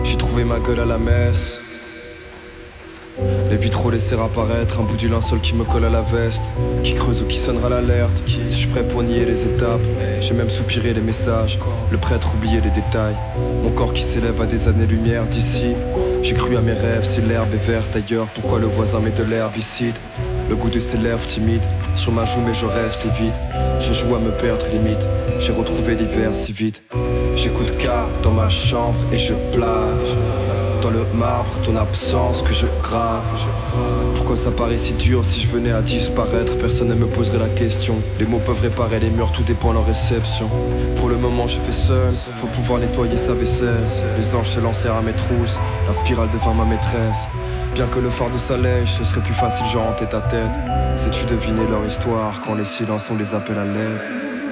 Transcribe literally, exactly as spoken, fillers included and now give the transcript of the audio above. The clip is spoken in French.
J'ai trouvé ma gueule à la messe. Les vitraux laissèrent apparaître un bout du linceul qui me colle à la veste. Qui creuse ou qui sonnera l'alerte. Si je suis prêt pour nier les étapes. J'ai même soupiré les messages. Le prêtre oubliait les détails. Mon corps qui s'élève à des années-lumière d'ici. J'ai cru à mes rêves, si l'herbe est verte ailleurs. Pourquoi le voisin met de l'herbicide? Le goût de ses lèvres timides sur ma joue mais je reste livide. Je joue à me perdre limite. J'ai retrouvé l'hiver si vite. J'écoute K dans ma chambre et je plage dans le marbre ton absence que je grave. Pourquoi ça paraît si dur si je venais à disparaître? Personne ne me poserait la question. Les mots peuvent réparer les murs, tout dépend de leur réception. Pour le moment je fais seul, faut pouvoir nettoyer sa vaisselle. Les anges se lancèrent à mes trousses, la spirale devint ma maîtresse. Bien que le fardeau s'allège, ce serait plus facile genre en tête à tête. Sais-tu deviner leur histoire quand les silences on les appelle à l'aide?